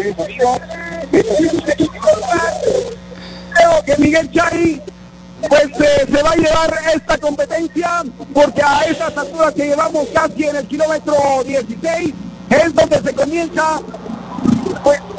Creo que Miguel Chari pues se va a llevar esta competencia, porque a esas alturas que llevamos casi en el kilómetro 16 es donde se comienza pues